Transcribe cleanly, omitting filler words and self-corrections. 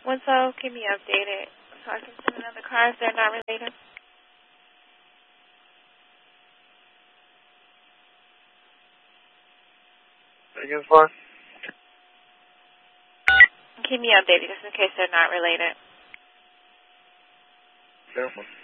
So keep me updated so I can send another car if they're not related. Against what? Keep me updated just in case they're not related. Careful.